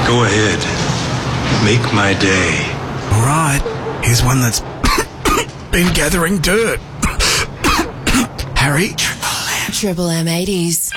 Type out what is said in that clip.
Go ahead. Make my day. All right, here's one that's been gathering dirt. Harry? Triple M 80s.